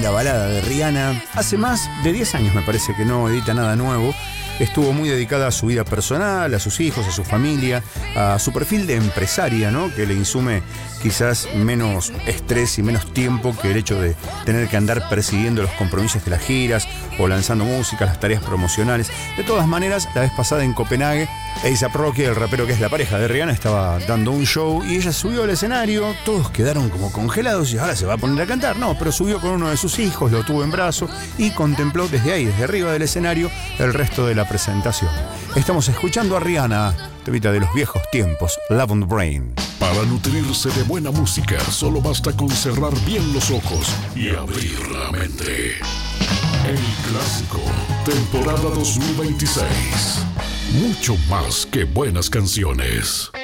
linda balada de Rihanna. Hace más de 10 años me parece que no edita nada nuevo. Estuvo muy dedicada a su vida personal, a sus hijos, a su familia, a su perfil de empresaria, ¿no? Que le insume quizás menos estrés y menos tiempo que el hecho de tener que andar persiguiendo los compromisos de las giras o lanzando música, las tareas promocionales. De todas maneras, la vez pasada en Copenhague, A$AP Rocky, el rapero que es la pareja de Rihanna, estaba dando un show y ella subió al escenario. Todos quedaron como congelados y ahora se va a poner a cantar. No, pero subió con uno de sus hijos, lo tuvo en brazo y contempló desde ahí, desde arriba del escenario, el resto de la presentación. Estamos escuchando a Rihanna, temita de los viejos tiempos, Love on the Brain. Para nutrirse de buena música, solo basta con cerrar bien los ojos y abrir la mente. El Clásico, temporada 2026. Mucho más que buenas canciones.